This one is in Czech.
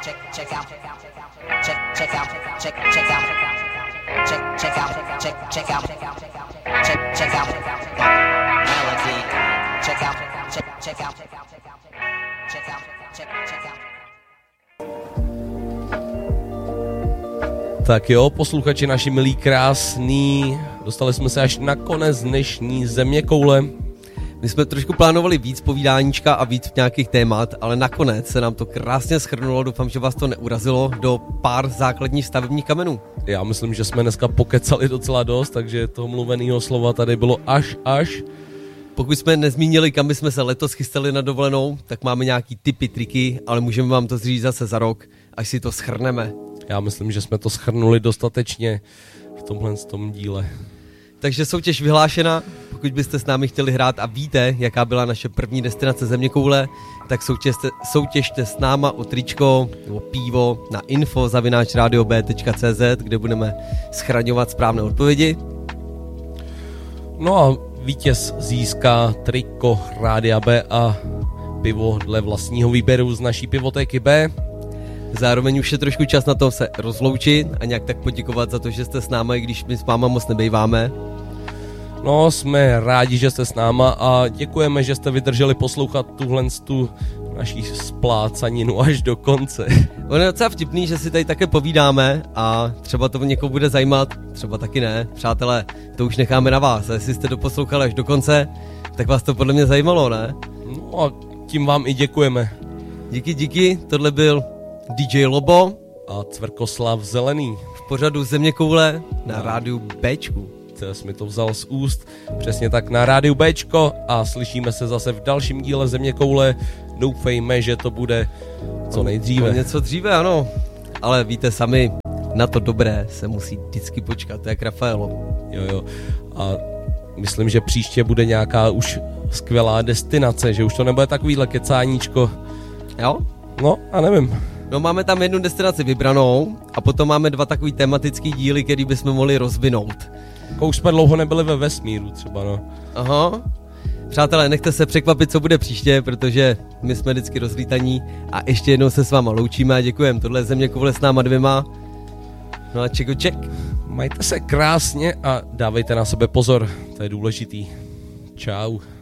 Tak jo, posluchači naši milí, krásný, dostali jsme se až na konec dnešní Zeměkoule. My jsme trošku plánovali víc povídáníčka a víc nějakých témat, ale nakonec se nám to krásně shrnulo, doufám, že vás to neurazilo, do pár základních stavebních kamenů. Já myslím, že jsme dneska pokecali docela dost, takže toho mluveného slova tady bylo až. Pokud jsme nezmínili, kam bychom se letos chystali na dovolenou, tak máme nějaký tipy, triky, ale můžeme vám to říct zase za rok, až si to shrneme. Já myslím, že jsme to shrnuli dostatečně v tomhle díle. Takže soutěž vyhlášena, pokud byste s námi chtěli hrát a víte, jaká byla naše první destinace Zeměkoule, tak soutěžte s náma o tričko nebo pivo na info@radiob.cz, kde budeme schraňovat správné odpovědi. No a vítěz získá triko Rádia B a pivo dle vlastního výběru z naší pivotéky B. Zároveň už je trošku čas na to se rozloučit a nějak tak poděkovat za to, že jste s náma, i když my s váma moc nebejváme. No, jsme rádi, že jste s náma a děkujeme, že jste vydrželi poslouchat tu naší splácaninu až do konce. Ono je docela vtipný, že si tady také povídáme a třeba to někoho bude zajímat, třeba taky ne. Přátelé, to už necháme na vás. A jestli jste to poslouchali až do konce, tak vás to podle mě zajímalo, ne? No a tím vám i děkujeme. Díky, tohle byl DJ Lobo a Cvrkoslav Zelený v pořadu Zeměkoule na rádiu Bčku. Jsi mi to vzal z úst, přesně tak, na rádiu Bčko, a slyšíme se zase v dalším díle Zeměkoule. Doufejme, že to bude co nejdříve. Něco dříve, ano, ale víte sami, na to dobré se musí vždycky počkat, to je jak Rafaelo. Jo, a myslím, že příště bude nějaká už skvělá destinace, že už to nebude takovýhle kecáníčko. Jo? No, a nevím. No, máme tam jednu destinaci vybranou a potom máme 2 takový tematický díly, který bychom mohli rozvinout. Už jsme dlouho nebyli ve vesmíru třeba, no. Aha. Přátelé, nechte se překvapit, co bude příště, protože my jsme vždycky rozlítaní a ještě jednou se s váma loučíme a děkujeme. Tohle je Zeměkoule s náma 2. No a ček. Majte se krásně a dávejte na sebe pozor, to je důležitý. Čau.